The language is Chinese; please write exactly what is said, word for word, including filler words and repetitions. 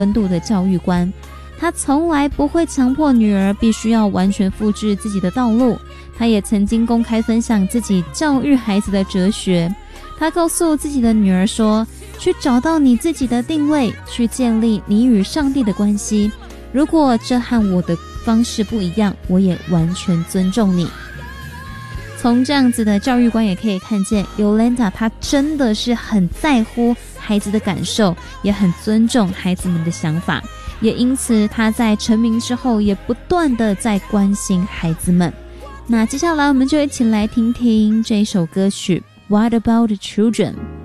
温度的教育观。他从来不会强迫女儿必须要完全复制自己的道路，他也曾经公开分享自己教育孩子的哲学。他告诉自己的女儿说，去找到你自己的定位，去建立你与上帝的关系，如果这和我的方式不一样，我也完全尊重你。从这样子的教育观也可以看见 Yolanda 她真的是很在乎孩子的感受，也很尊重孩子们的想法，也因此她在成名之后也不断的在关心孩子们。那接下来我们就一起来听听这首歌曲 What About the Children。